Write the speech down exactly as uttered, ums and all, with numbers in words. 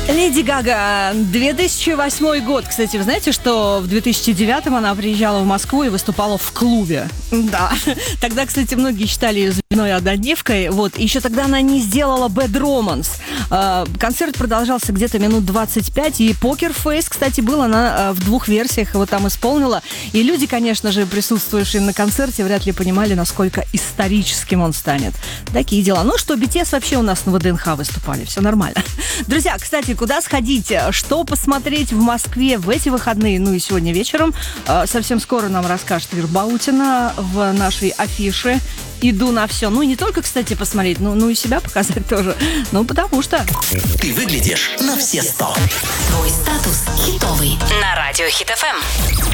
Леди Гага, две тысячи восьмой год. Кстати, вы знаете, что в две тысячи девятом она приезжала в Москву и выступала в клубе. Да. Тогда, кстати, многие считали ее звездной однодневкой. Вот. И еще тогда она не сделала Bad Romance. Концерт продолжался где-то минут двадцать пять. И Poker Face, кстати, был. Она в двух версиях его там исполнила. И люди, конечно же, присутствующие на концерте, вряд ли понимали, насколько историческим он станет. Такие дела. Ну что, би ти эс вообще у нас на ВДНХ выступали. Все нормально. Друзья, кстати, куда сходить, что посмотреть в Москве в эти выходные, ну и сегодня вечером, совсем скоро нам расскажет Ира Баутина в нашей афише. Иду на все. Ну и не только, кстати, посмотреть, ну, ну и себя показать тоже. Ну, потому что... Ты выглядишь на все сто. Твой статус хитовый на радио Хит эф эм.